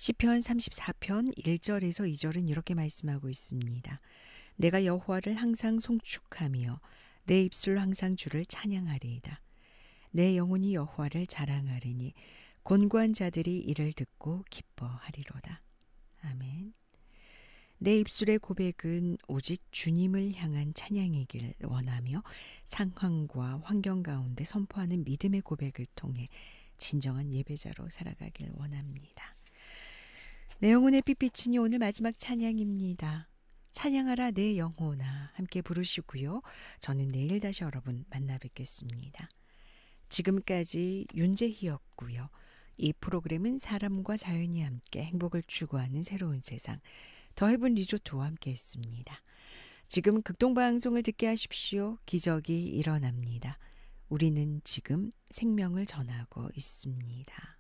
시편 34편 1절에서 2절은 이렇게 말씀하고 있습니다. 내가 여호와를 항상 송축하며 내 입술로 항상 주를 찬양하리이다. 내 영혼이 여호와를 자랑하리니 곤고한 자들이 이를 듣고 기뻐하리로다. 아멘. 내 입술의 고백은 오직 주님을 향한 찬양이길 원하며 상황과 환경 가운데 선포하는 믿음의 고백을 통해 진정한 예배자로 살아가길 원합니다. 내 영혼의 빛비치니 오늘 마지막 찬양입니다. 찬양하라 내 영혼아 함께 부르시고요. 저는 내일 다시 여러분 만나 뵙겠습니다. 지금까지 윤재희였고요. 이 프로그램은 사람과 자연이 함께 행복을 추구하는 새로운 세상 더 헤븐 리조트와 함께 했습니다. 지금 극동방송을 듣게 하십시오. 기적이 일어납니다. 우리는 지금 생명을 전하고 있습니다.